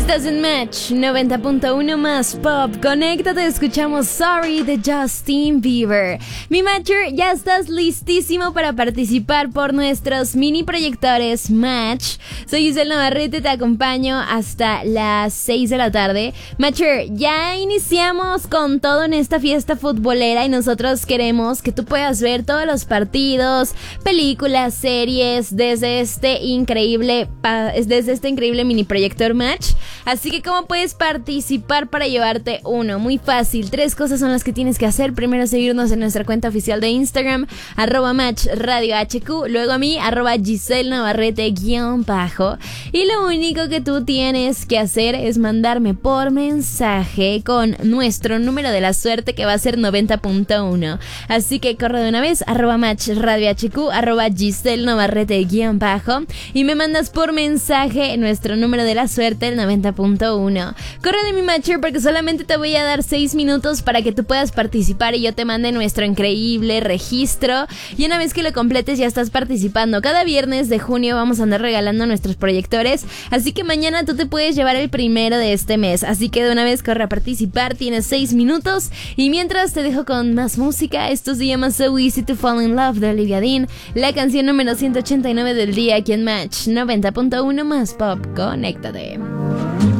Estás en Match 90.1 más pop. Conéctate, escuchamos Sorry de Justin Bieber. Mi Matcher, ya estás listísimo para participar por nuestros mini proyectores Match. Soy Giselle Navarrete, te acompaño hasta las 6 de la tarde. Matcher, ya iniciamos con todo en esta fiesta futbolera y nosotros queremos que tú puedas ver todos los partidos, películas, series desde este increíble mini proyector Match. Así que ¿cómo puedes participar para llevarte uno? Muy fácil, 3 cosas son las que tienes que hacer. Primero, seguirnos en nuestra cuenta oficial de Instagram, @MatchRadioHQ. Luego a mí, @Giselle Navarrete _ Y lo único que tú tienes que hacer es mandarme por mensaje con nuestro número de la suerte, que va a ser 90.1. Así que corre de una vez, @MatchRadioHQ, @Giselle Navarrete _ y me mandas por mensaje nuestro número de la suerte, el 90.1. Corre de mi Matcher, porque solamente te voy a dar 6 minutos para que tú puedas participar y yo te mande nuestro increíble registro. Y una vez que lo completes ya estás participando. Cada viernes de junio vamos a andar regalando nuestros proyectores, así que mañana tú te puedes llevar el primero de este mes. Así que de una vez corre a participar, tienes 6 minutos. Y mientras te dejo con más música. Esto se llama So Easy to Fall in Love de Olivia Dean, la canción número 189 del día aquí en Match 90.1 más pop. Conéctate.